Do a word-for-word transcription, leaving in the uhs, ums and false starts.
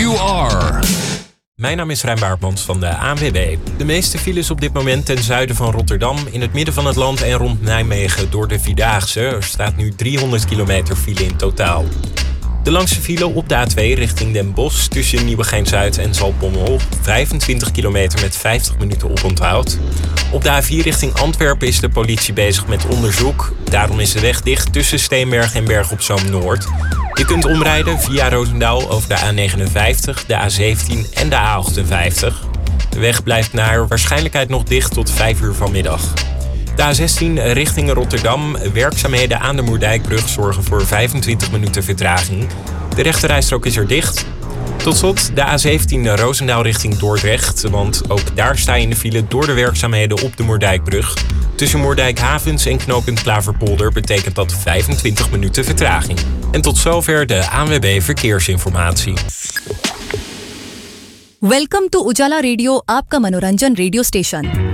you are. Mijn naam is Rijn Baartmans van de A N W B. De meeste files op dit moment ten zuiden van Rotterdam, in het midden van het land en rond Nijmegen door de Vierdaagse. Er staat nu driehonderd kilometer file in totaal. De langste file op de A twee richting Den Bosch tussen Nieuwegein-Zuid en Zaltbommel. vijfentwintig kilometer met vijftig minuten oponthoud. Op de A vier richting Antwerpen is de politie bezig met onderzoek. Daarom is de weg dicht tussen Steenberg en Berg op Zoom Noord. Je kunt omrijden via Roosendaal over de A negenenvijftig, de A zeventien en de A achtenvijftig. De weg blijft naar waarschijnlijkheid nog dicht tot vijf uur vanmiddag. De A zestien richting Rotterdam. Werkzaamheden aan de Moerdijkbrug zorgen voor vijfentwintig minuten vertraging. De rechterrijstrook is er dicht. Tot slot de A zeventien Roosendaal richting Dordrecht. Want ook daar sta je in de file door de werkzaamheden op de Moerdijkbrug. Tussen Moerdijkhavens en knooppunt Klaverpolder betekent dat vijfentwintig minuten vertraging. En tot zover de A N W B Verkeersinformatie. Welcome to Ujala Radio, आपका मनोरंजन radio station.